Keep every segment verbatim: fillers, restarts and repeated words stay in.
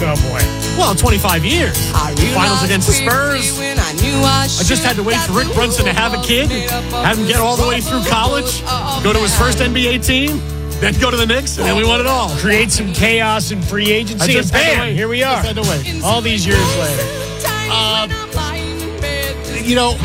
Oh, boy. Well, twenty-five years. Finals against the Spurs. I just had to wait for Rick Brunson to have a kid, have him get all the way through college, go to his first N B A team, then go to the Knicks, and then we won it all. Create some chaos in free agency, and bam, here we are. Just had to wait. All these years later. Uh, you know,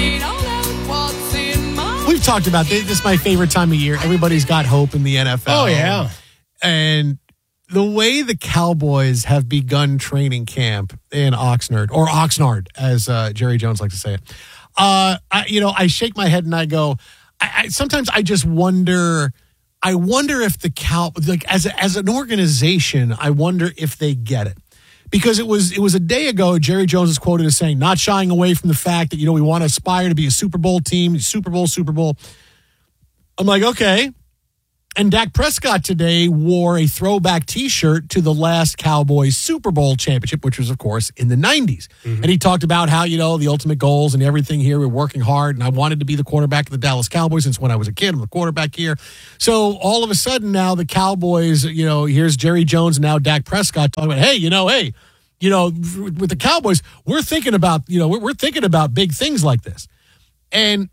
we've talked about this. This is my favorite time of year. Everybody's got hope in the N F L. Oh, yeah. And the way the Cowboys have begun training camp in Oxnard, or Oxnard, as uh, Jerry Jones likes to say it, uh, I, you know, I shake my head and I go, I, I, sometimes I just wonder, I wonder if the Cow, like as a, as an organization, I wonder if they get it. Because it was it was a day ago, Jerry Jones is quoted as saying, not shying away from the fact that, you know, we want to aspire to be a Super Bowl team, Super Bowl, Super Bowl. I'm like, okay. And Dak Prescott today wore a throwback T-shirt to the last Cowboys Super Bowl championship, which was, of course, in the nineties. Mm-hmm. And he talked about how, you know, the ultimate goals and everything here, we're working hard, and I wanted to be the quarterback of the Dallas Cowboys since when I was a kid. I'm the quarterback here. So all of a sudden now the Cowboys, you know, here's Jerry Jones and now Dak Prescott talking about, hey, you know, hey, you know, with the Cowboys, we're thinking about, you know, we're, we're thinking about big things like this. And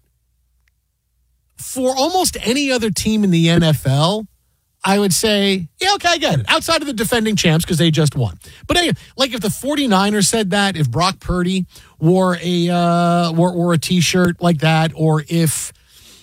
for almost any other team in the N F L, I would say, yeah, okay, I get it. Outside of the defending champs because they just won. But anyway, like if the 49ers said that, if Brock Purdy wore a uh, wore, wore a T-shirt like that, or if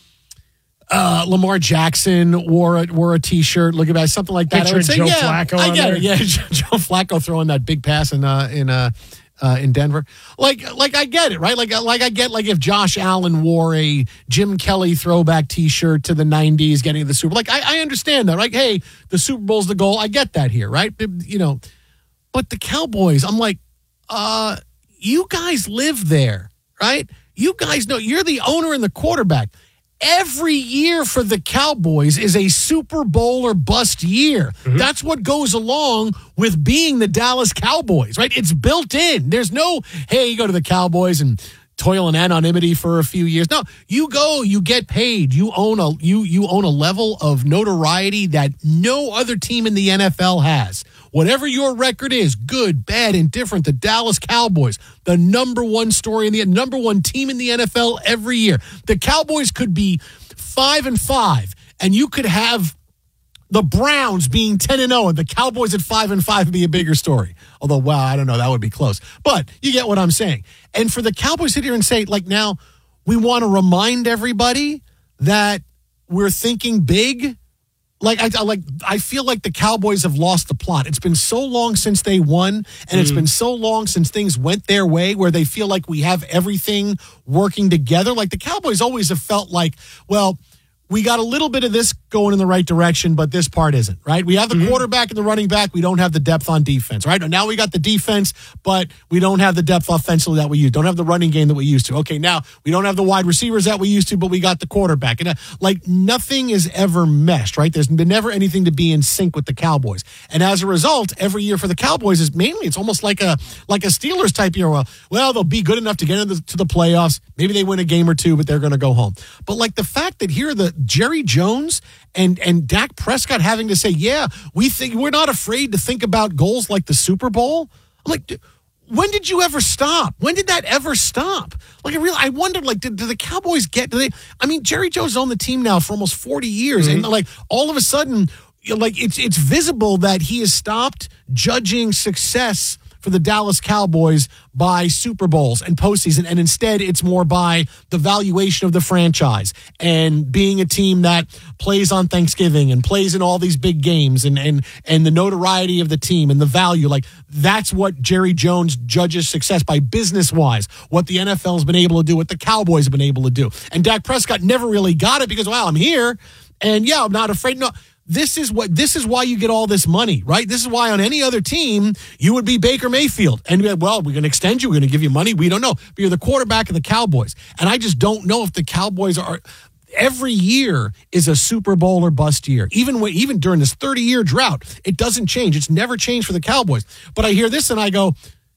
uh, Lamar Jackson wore a, wore a T-shirt, look at that, something like that, Picture I would say, Joe yeah, Flacco I on get there. it. Yeah, Joe Flacco throwing that big pass in uh, in uh, Uh, in Denver. Like, like I get it, right? Like, like I get, like if Josh Allen wore a Jim Kelly throwback T-shirt to the nineties, getting to the Super Bowl. Like, I, I understand that. Like, hey, the Super Bowl's the goal. I get that here, right? You know, but the Cowboys, I'm like, uh, you guys live there, right? You guys know you're the owner and the quarterback. Every year for the Cowboys is a Super Bowl or bust year. Mm-hmm. That's what goes along with being the Dallas Cowboys, right? It's built in. There's no, hey, you go to the Cowboys and toil in anonymity for a few years. No, you go, you get paid. You own a you you own a level of notoriety that no other team in the N F L has. Whatever your record is, good, bad, indifferent, the Dallas Cowboys, the number one story in the number one team in the N F L every year. The Cowboys could be five and five, and you could have the Browns being ten and oh, and the Cowboys at five and five would be a bigger story. Although, wow, I don't know, that would be close. But you get what I'm saying. And for the Cowboys to sit here and say, like, now we want to remind everybody that we're thinking big. Like I like, I feel like the Cowboys have lost the plot. It's been so long since they won, and mm. it's been so long since things went their way, where they feel like we have everything working together. Like the Cowboys always have felt like, well, we got a little bit of this going in the right direction, but this part isn't, right? We have the mm-hmm. quarterback and the running back. We don't have the depth on defense, right? Now we got the defense, but we don't have the depth offensively that we used. Don't have the running game that we used to. Okay, now we don't have the wide receivers that we used to, but we got the quarterback. And uh, like nothing is ever meshed, right? There's been never anything to be in sync with the Cowboys. And as a result, every year for the Cowboys is mainly, it's almost like a like a Steelers type year. Well, well they'll be good enough to get into the, to the playoffs. Maybe they win a game or two, but they're going to go home. But like the fact that here the Jerry Jones and and Dak Prescott having to say, yeah, we think we're not afraid to think about goals like the Super Bowl. I'm like, when did you ever stop? When did that ever stop? Like, I really, I wondered, like, did, did the Cowboys get? Do they? I mean, Jerry Jones owned the team now for almost forty years, mm-hmm. and like all of a sudden, like it's it's visible that he has stopped judging success for the Dallas Cowboys by Super Bowls and postseason, and instead it's more by the valuation of the franchise and being a team that plays on Thanksgiving and plays in all these big games and and and the notoriety of the team and the value. Like that's what Jerry Jones judges success by business-wise, what the N F L has been able to do, what the Cowboys have been able to do. And Dak Prescott never really got it because, well, I'm here and yeah, I'm not afraid. No. This is what. This is why you get all this money, right? This is why on any other team you would be Baker Mayfield, and be like, well, we're going to extend you, we're going to give you money. We don't know, but you're the quarterback of the Cowboys, and I just don't know if the Cowboys are. Every year is a Super Bowl or bust year. Even when, even during this thirty-year drought, it doesn't change. It's never changed for the Cowboys. But I hear this and I go,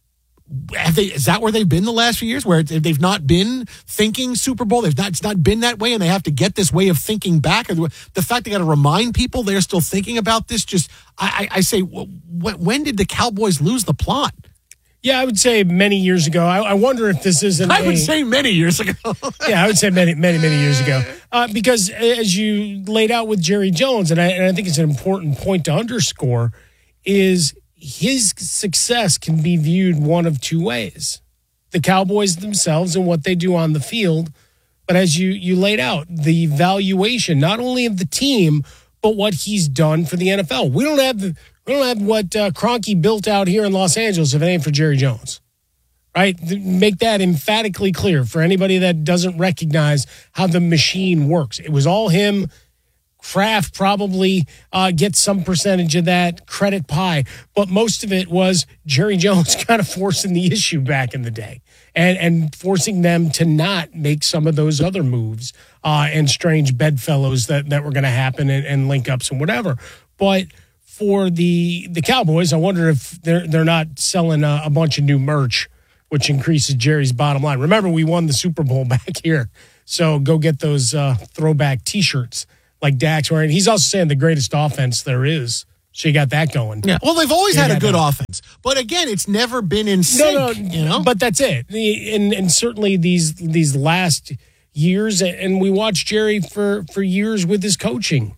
Have they, is that where they've been the last few years, where they've not been thinking Super Bowl? They've not, it's not been that way, and they have to get this way of thinking back. Or the fact they got to remind people they're still thinking about this, just, I, I, I say, when did the Cowboys lose the plot? Yeah, I would say many years ago. I, I wonder if this isn't I would a, say many years ago. yeah, I would say many, many, many years ago. Uh, because as you laid out with Jerry Jones, and I, and I think it's an important point to underscore, is his success can be viewed one of two ways. The Cowboys themselves and what they do on the field, but as you, you laid out, the valuation, not only of the team, but what he's done for the N F L. We don't have the we don't have what uh, Kroenke built out here in Los Angeles if it ain't for Jerry Jones. Right? Make that emphatically clear for anybody that doesn't recognize how the machine works. It was all him. Kraft probably uh, gets some percentage of that credit pie, but most of it was Jerry Jones kind of forcing the issue back in the day and, and forcing them to not make some of those other moves uh, and strange bedfellows that, that were going to happen and, and link ups and whatever. But for the the Cowboys, I wonder if they're they're not selling a, a bunch of new merch, which increases Jerry's bottom line. Remember, we won the Super Bowl back here, so go get those uh, throwback T-shirts like Dak's wearing. He's also saying the greatest offense there is. So you got that going. Yeah. Well, they've always you had a good that. offense, but again, it's never been in sync. No, no, you know, but that's it. The, and and certainly these these last years, and we watched Jerry for for years with his coaching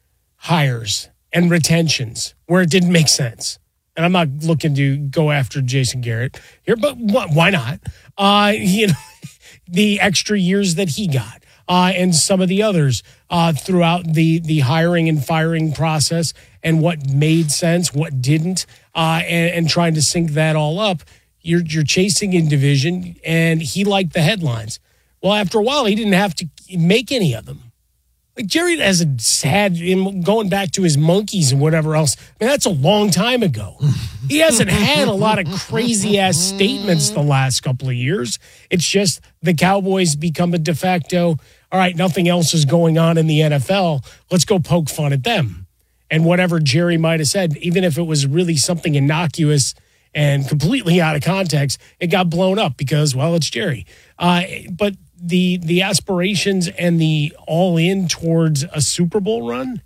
hires and retentions where it didn't make sense. And I'm not looking to go after Jason Garrett here, but why not? Uh, you know, the extra years that he got. Uh, and some of the others uh, throughout the the hiring and firing process and what made sense, what didn't, uh, and, and trying to sync that all up. You're you're chasing in division, and he liked the headlines. Well, after a while, he didn't have to make any of them. Like Jerry hasn't had him going back to his monkeys and whatever else. I mean, that's a long time ago. He hasn't had a lot of crazy ass statements the last couple of years. It's just the Cowboys become a de facto. All right, nothing else is going on in the N F L. Let's go poke fun at them. And whatever Jerry might have said, even if it was really something innocuous and completely out of context, it got blown up because, well, it's Jerry. Uh, but the the aspirations and the all-in towards a Super Bowl run,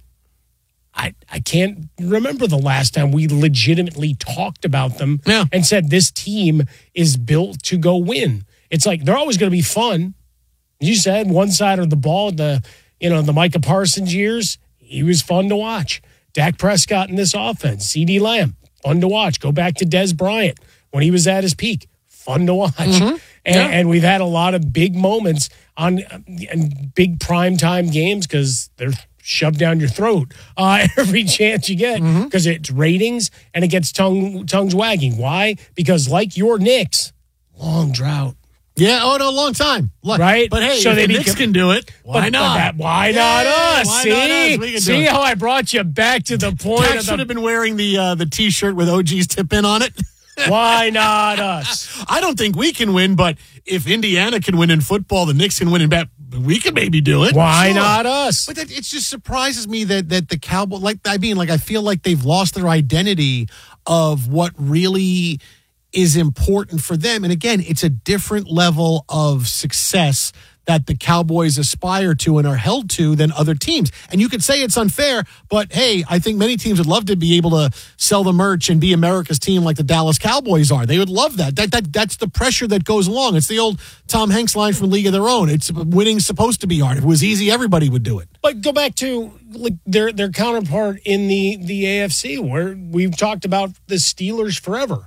I, I can't remember the last time we legitimately talked about them yeah. and said this team is built to go win. It's like they're always going to be fun. You said one side of the ball, the you know the Micah Parsons years, he was fun to watch. Dak Prescott in this offense, CeeDee Lamb, fun to watch. Go back to Dez Bryant when he was at his peak, fun to watch. Mm-hmm. And, yeah. and we've had a lot of big moments on and big primetime games because they're shoved down your throat uh, every chance you get because mm-hmm. it's ratings and it gets tongue tongues wagging. Why? Because like your Knicks, long drought. Yeah, oh, no, long time. Like, right? But hey, so if they the Knicks can do it, why but, not? But that, why yeah, not us? Why See? not us? We can See do it. how I brought you back to the point Dak of should the, have been wearing the uh, the T-shirt with O G's tip in on it. Why not us? I don't think we can win, but if Indiana can win in football, the Knicks can win in bat. We can maybe do it. Why sure. not us? But that, it just surprises me that that the Cowboys, like I mean, like I feel like they've lost their identity of what really is important for them. And again, it's a different level of success that the Cowboys aspire to and are held to than other teams. And you could say it's unfair, but hey, I think many teams would love to be able to sell the merch and be America's team like the Dallas Cowboys are. They would love that. That, that that's the pressure that goes along. It's the old Tom Hanks line from League of Their Own. It's winning's supposed to be hard. If it was easy, everybody would do it. But go back to like their their counterpart in the, the A F C, where we've talked about the Steelers forever.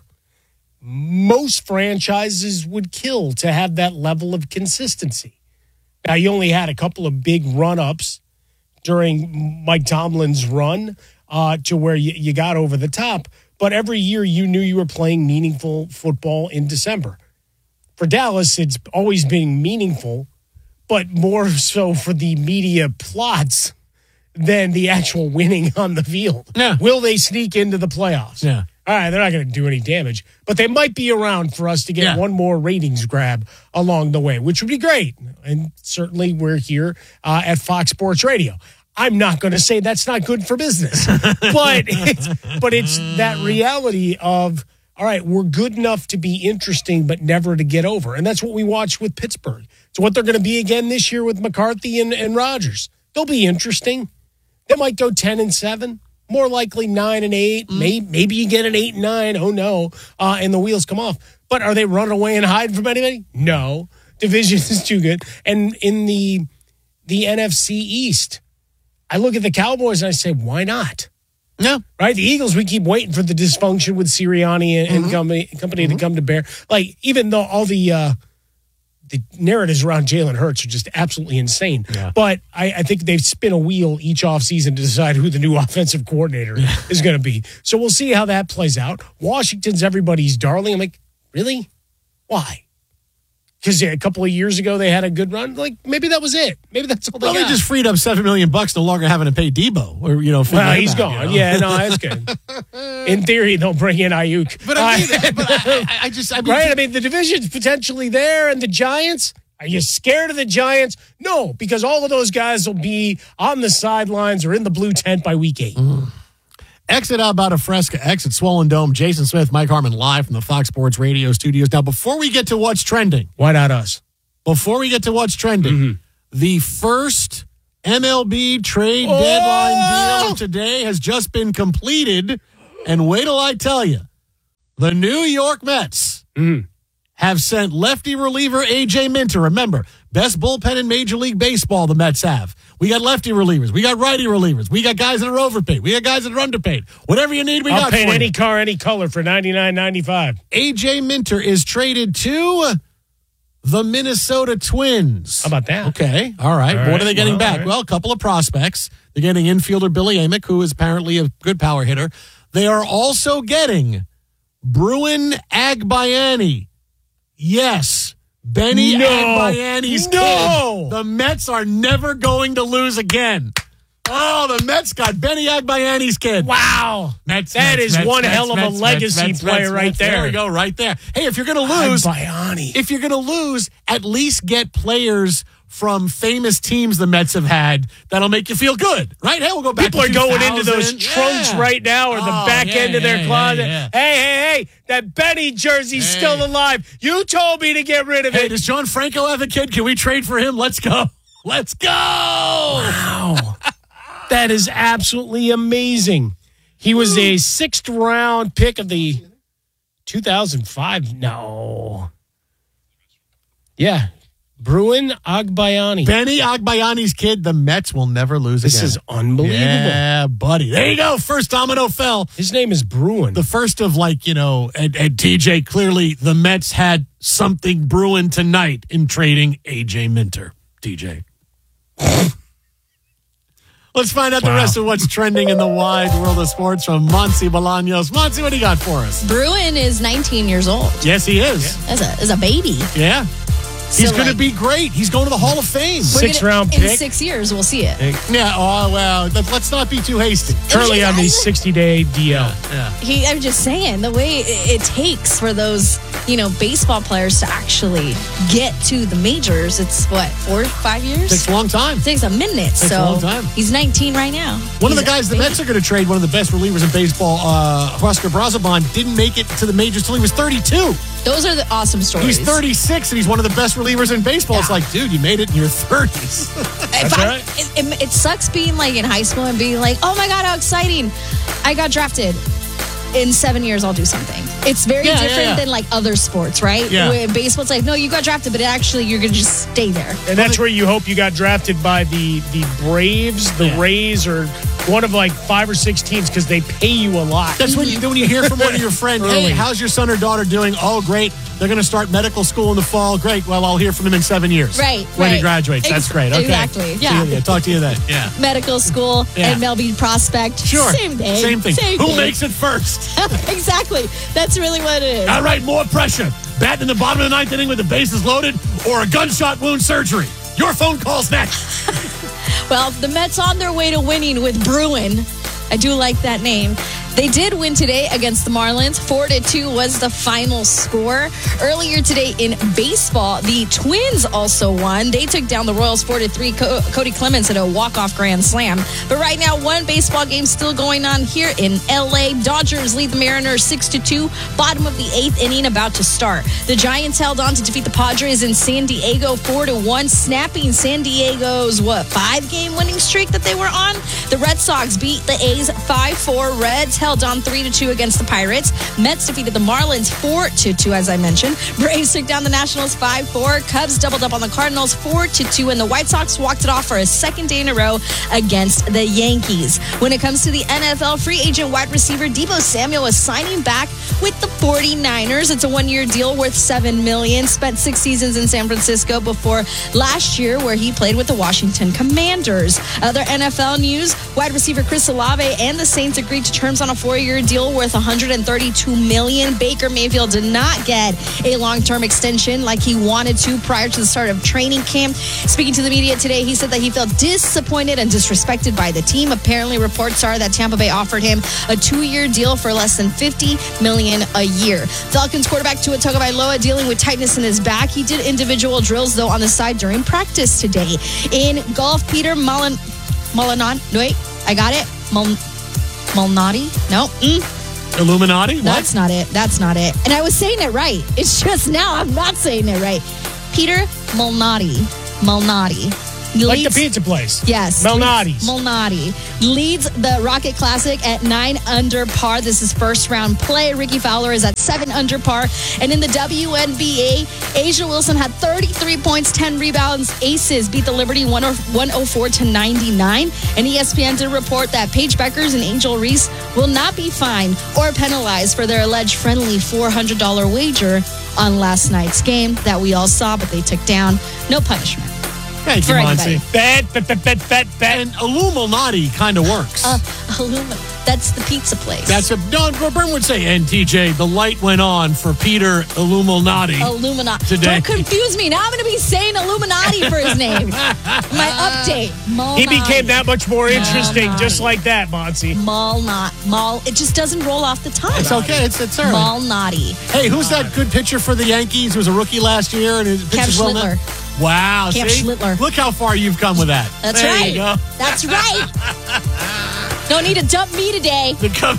Most franchises would kill to have that level of consistency. Now, you only had a couple of big run-ups during Mike Tomlin's run uh, to where you, you got over the top, but every year you knew you were playing meaningful football in December. For Dallas, it's always been meaningful, but more so for the media plots than the actual winning on the field. Yeah. Will they sneak into the playoffs? Yeah. All right, they're not going to do any damage, but they might be around for us to get yeah. one more ratings grab along the way, which would be great. And certainly we're here uh, at Fox Sports Radio. I'm not going to say that's not good for business, but it's, but it's that reality of all right, we're good enough to be interesting, but never to get over. And that's what we watched with Pittsburgh. It's what they're going to be again this year with McCarthy and, and Rodgers. They'll be interesting. They might go ten and seven, more likely nine and eight. Mm. Maybe, maybe you get an eight and nine. Oh, no. Uh, and the wheels come off. But are they running away and hiding from anybody? No. Division is too good. And in the the N F C East, I look at the Cowboys and I say, why not? No. Right? The Eagles, we keep waiting for the dysfunction with Sirianni and, mm-hmm. and company, company mm-hmm. to come to bear. Like, even though all the uh, the narratives around Jalen Hurts are just absolutely insane. Yeah. But I, I think they've spin a wheel each offseason to decide who the new offensive coordinator yeah. is going to be. So we'll see how that plays out. Washington's everybody's darling. I'm like, really? Why? Because yeah, a couple of years ago they had a good run. Like maybe that was it. Maybe that's all they well, got. They just freed up seven million bucks, no longer having to pay Debo. Or you know, well, he's out, gone. You know? Yeah, no, that's good. In theory, they'll bring in Ayuk. But I, mean, but I, I just, I mean, right? I mean, the division's potentially there, and the Giants. Are you scared of the Giants? No, because all of those guys will be on the sidelines or in the blue tent by week eight. Mm. Exit out about a Fresca, exit Swollen Dome. Jason Smith, Mike Harmon, live from the Fox Sports Radio studios. Now, before we get to what's trending, why not us? Before we get to what's trending, mm-hmm. the first M L B trade oh! deadline deal today has just been completed. And wait till I tell you, the New York Mets mm. have sent lefty reliever A J Minter. Remember, best bullpen in Major League Baseball the Mets have. We got lefty relievers. We got righty relievers. We got guys that are overpaid. We got guys that are underpaid. Whatever you need, we I'll got paint for any you. car, any color for ninety-nine ninety-five. A J Minter is traded to the Minnesota Twins. How about that? Okay. All right. All what right. are they getting Well, back? right. Well, a couple of prospects. They're getting infielder Billy Amick, who is apparently a good power hitter. They are also getting Bruin Agbayani. Yes. Benny no. Agbayani's no. kid. The Mets are never going to lose again. Oh, the Mets got Benny Agbayani's kid. Wow. Mets, that Mets, is Mets, one Mets, hell of Mets, a legacy Mets, player Mets, right Mets, there. There we go, right there. Hey, if you're going to lose, Agbayani. if you're going to lose, at least get players from famous teams the Mets have had that'll make you feel good, right? Hey, we'll go back People to are going into those yeah. trunks right now or the oh, back yeah, end of their yeah, closet. Yeah, yeah. Hey, hey, hey, that Benny jersey's hey. still alive. You told me to get rid of hey, it. Does John Franco have a kid? Can we trade for him? Let's go. Let's go. Wow. That is absolutely amazing. He was a sixth round pick of the two thousand five. No. Yeah. Bruin Agbayani. Benny Agbayani's kid. The Mets will never lose this again. This is unbelievable. Yeah, buddy. There you go. First domino fell. His name is Bruin. The first of like, you know, and, and T J, clearly the Mets had something brewing tonight in trading A J Minter. T J. Let's find out wow. the rest of what's trending in the wide world of sports from Monty Bolaños. Monty, what do you got for us? Bruin is nineteen years old. Yes, he is. Yeah. As a as a baby. Yeah. He's so going like, to be great. He's going to the Hall of Fame. Six gonna, round in pick. In six years, we'll see it. Yeah. Oh well. Let's not be too hasty. Currently on the sixty day D L. Yeah, yeah. He. I'm just saying the way it, it takes for those, you know, baseball players to actually get to the majors. It's what four, five years. Takes a long time. It takes a minute. Takes so a long time. He's nineteen right now. One he's of the guys the Mets are going to trade, one of the best relievers in baseball, uh, Huascar Brazoban, didn't make it to the majors till he was thirty-two. Those are the awesome stories. He's thirty-six and he's one of the best relievers in baseball. Yeah. It's like, dude, you made it in your thirties. That's I, right. It, it, it sucks being like in high school and being like, oh my God, how exciting. I got drafted. In seven years, I'll do something. It's very yeah, different yeah, yeah. than like other sports, right? Yeah. Where baseball, it's like, no, you got drafted, but actually you're going to just stay there. And that's where you hope you got drafted by the, the Braves, the yeah. Rays, or one of like five or six teams because they pay you a lot. That's when you, when you hear from one of your friends, hey, how's your son or daughter doing? Oh, great. They're going to start medical school in the fall. Great. Well, I'll hear from them in seven years. Right. When right. he graduates. That's Ex- great. Okay. Exactly. Yeah. yeah. Talk to you then. Yeah. Medical school yeah. and M L B prospect. Sure. Same thing. Same thing. Same Who thing. makes it first? Exactly. That's really what it is. All right, more pressure. Batting in the bottom of the ninth inning with the bases loaded or a gunshot wound surgery. Your phone call's next. Well, the Mets on their way to winning with Bruin. I do like that name. They did win today against the Marlins. Four to two was the final score. Earlier today in baseball, the Twins also won. They took down the Royals four to three. Co- Cody Clemens hit a walk-off grand slam. But right now, one baseball game still going on here in L A. Dodgers lead the Mariners six to two. Bottom of the eighth inning about to start. The Giants held on to defeat the Padres in San Diego four to one, snapping San Diego's, what, five-game winning streak that they were on? The Red Sox beat the A's five four. Reds held on three to two against the Pirates. Mets defeated the Marlins four to two, as I mentioned. Braves took down the Nationals five four. Cubs doubled up on the Cardinals four to two. And the White Sox walked it off for a second day in a row against the Yankees. When it comes to the N F L, free agent wide receiver Deebo Samuel is signing back with the forty-niners. It's a one-year deal worth seven million dollars. Spent six seasons in San Francisco before last year, where he played with the Washington Commanders. Other N F L news, wide receiver Chris Olave and the Saints agreed to terms on a four-year deal worth one hundred thirty-two million dollars. Baker Mayfield did not get a long-term extension like he wanted to prior to the start of training camp. Speaking to the media today, he said that he felt disappointed and disrespected by the team. Apparently, reports are that Tampa Bay offered him a two-year deal for less than fifty million dollars a year. Falcons quarterback Tua Tagovailoa dealing with tightness in his back. He did individual drills, though, on the side during practice today. In golf, Peter Mullen, Mullinon, wait, I got it. Mul- Malnati? No. Mm. Illuminati? What? That's not it. That's not it. And I was saying it right. It's just now I'm not saying it right. Peter Malnati. Malnati. Like Leads, the pizza place. Yes. Malnati's. Malnati leads the Rocket Classic at nine under par. This is first round play. Ricky Fowler is at seven under par. And in the W N B A, Asia Wilson had thirty-three points, ten rebounds. Aces beat the Liberty one oh four to ninety-nine. And E S P N did report that Paige Beckers and Angel Reese will not be fined or penalized for their alleged friendly four hundred dollars wager on last night's game that we all saw, but they took down. No punishment. Thank you, For Monty. anybody. Bet, bet, bet, bet, bet, bet. And Illuminati kind of works. Uh, Illumi- that's the pizza place. That's a no. Bern would say, and T J, the light went on for Peter Illuminati. Illuminati. Today. Don't confuse me. Now I'm going to be saying Illuminati for his name. My update. Malnati. He became that much more interesting, just like that, Monty. Malnati. Mal. It just doesn't roll off the tongue. It's okay. It's it's early. Malnati. Hey, who's that good pitcher for the Yankees? Who was a rookie last year and his Cam pitches well now? Schlittler. Wow, Camp see? Schlittler. Look how far you've come with that. That's there right. You go. That's right. Don't need to dump me today. The com-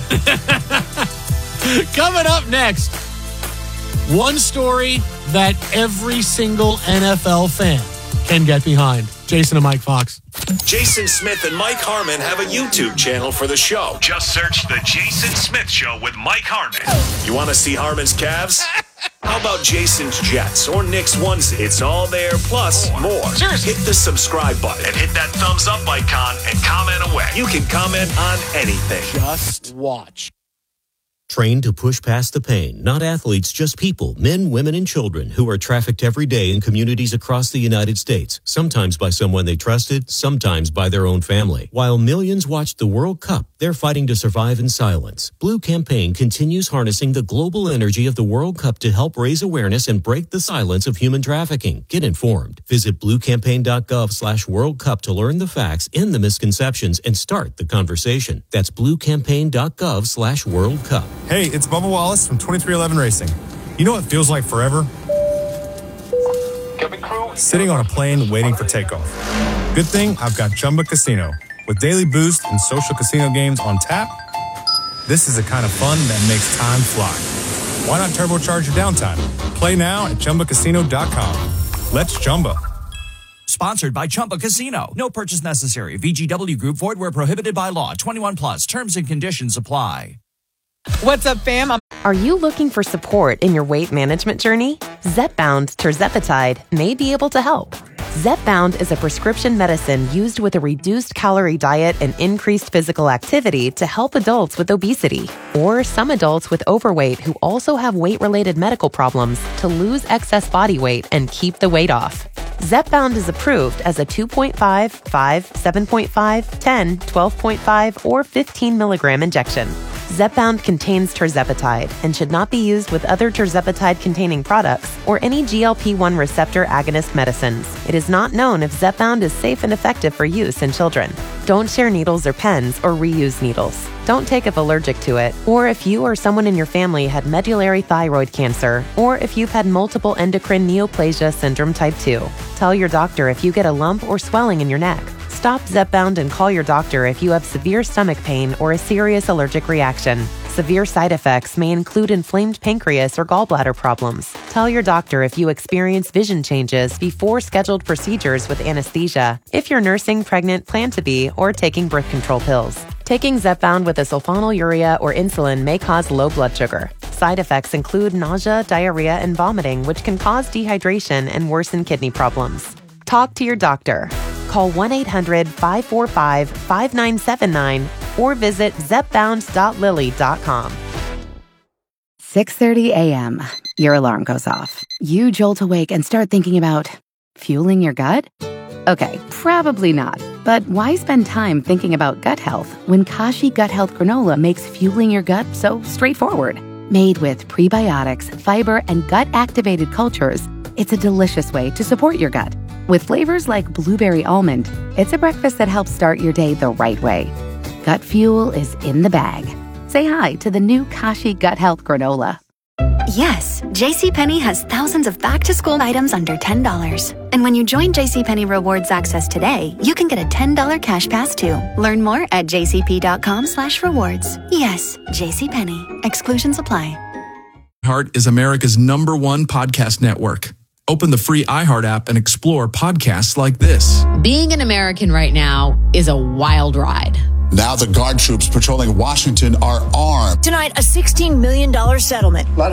Coming up next, one story that every single N F L fan can get behind. Jason and Mike Fox. Jason Smith and Mike Harmon have a YouTube channel for the show. Just search The Jason Smith Show with Mike Harmon. You want to see Harmon's calves? How about Jason's Jets or Nick's onesie? It's all there, plus more. Seriously. Hit the subscribe button And hit that thumbs up icon and comment away. You can comment on anything. Just watch. Trained to push past the pain, not athletes, just people, men, women, and children who are trafficked every day in communities across the United States, sometimes by someone they trusted, sometimes by their own family. While millions watched the World Cup, they're fighting to survive in silence. Blue Campaign continues harnessing the global energy of the World Cup to help raise awareness and break the silence of human trafficking. Get informed. Visit bluecampaign.gov slash World Cup to learn the facts, end the misconceptions, and start the conversation. That's bluecampaign.gov slash World Cup. Hey, it's Bubba Wallace from twenty-three eleven Racing. You know what feels like forever? Sitting on a plane waiting for takeoff. Good thing I've got Chumba Casino. With daily boost and social casino games on tap, this is the kind of fun that makes time fly. Why not turbocharge your downtime? Play now at Chumba Casino dot com. Let's Chumba. Sponsored by Chumba Casino. No purchase necessary. V G W Group. Void where prohibited by law. twenty-one plus. Terms and conditions apply. What's up, fam? I'm- Are you looking for support in your weight management journey? Zepbound Tirzepatide may be able to help. Zepbound is a prescription medicine used with a reduced calorie diet and increased physical activity to help adults with obesity or some adults with overweight who also have weight-related medical problems to lose excess body weight and keep the weight off. Zepbound is approved as a two point five, five, seven point five, ten, twelve point five, or fifteen milligram injection. Zepbound contains tirzepatide and should not be used with other tirzepatide-containing products or any G L P one receptor agonist medicines. It is not known if Zepbound is safe and effective for use in children. Don't share needles or pens or reuse needles. Don't take if allergic to it, or if you or someone in your family had medullary thyroid cancer, or if you've had multiple endocrine neoplasia syndrome type two. Tell your doctor if you get a lump or swelling in your neck. Stop Zepbound and call your doctor if you have severe stomach pain or a serious allergic reaction. Severe side effects may include inflamed pancreas or gallbladder problems. Tell your doctor if you experience vision changes before scheduled procedures with anesthesia, if you're nursing, pregnant, plan to be, or taking birth control pills. Taking Zepbound with a sulfonylurea or insulin may cause low blood sugar. Side effects include nausea, diarrhea, and vomiting, which can cause dehydration and worsen kidney problems. Talk to your doctor. Call one eight hundred five four five five nine seven nine or visit zepbound dot lilly dot com. six thirty a.m. Your alarm goes off. You jolt awake and start thinking about fueling your gut? Okay, probably not. But why spend time thinking about gut health when Kashi Gut Health Granola makes fueling your gut so straightforward? Made with prebiotics, fiber, and gut-activated cultures, it's a delicious way to support your gut. With flavors like blueberry almond, it's a breakfast that helps start your day the right way. Gut fuel is in the bag. Say hi to the new Kashi Gut Health Granola. Yes, JCPenney has thousands of back-to-school items under ten dollars. And when you join JCPenney Rewards Access today, you can get a ten dollars cash pass too. Learn more at jcp.com slash rewards. Yes, JCPenney. Exclusions apply. iHeart is America's number one podcast network. Open the free iHeart app and explore podcasts like this. Being an American right now is a wild ride. Now the guard troops patrolling Washington are armed. Tonight, a sixteen million dollars settlement.